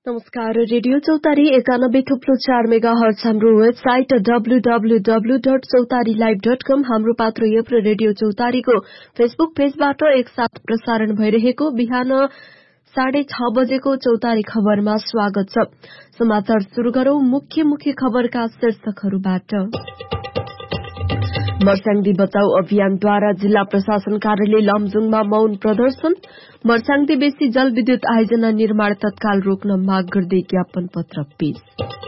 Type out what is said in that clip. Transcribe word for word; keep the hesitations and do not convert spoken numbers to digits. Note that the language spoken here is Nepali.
नमस्कार, रेडियो चौतारी एकानब्बे थुप्रो चार मेगा हर्ट्ज हाम्रो website W W W dot चौतारी लाइभ डट कम हाम्रो पात्र यप्रो रेडियो चौतारीको फेसबुक पेजबाट एकसाथ प्रसारण भइरहेको बिहान साढे छ बजेको चौतारी खबरमा स्वागत छ। समाचार शुरू गरौं मुख्य मुख्य खबरका शीर्षकहरूबाट। मर्स्याङ्दी बचाउ अभियानद्वारा जिल्ला प्रशासन कार्यालय लमजुङमा मौन प्रदर्शन। मर्स्याङ्दी बेसी जलविद्युत आयोजना निर्माण तत्काल रोक्न माग गर्दै ज्ञापन पत्र पेश।